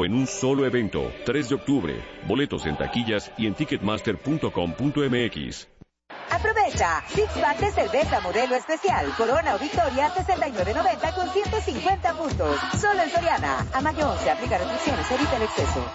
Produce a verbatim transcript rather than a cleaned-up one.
en un solo evento, tres de octubre. Boletos en taquillas y en ticketmaster punto com punto m x. Aprovecha, six pack de cerveza modelo especial, Corona o Victoria, sesenta y nueve noventa con ciento cincuenta puntos. Solo en Soriana. A mayo once, aplica restricciones, evita el exceso.